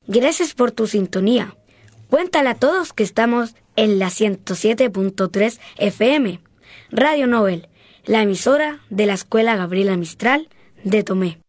Gracias por tu sintonía. Cuéntale a todos que estamos en la 107.3 FM, Radio Nobel, la emisora de la Escuela Gabriela Mistral de Tomé.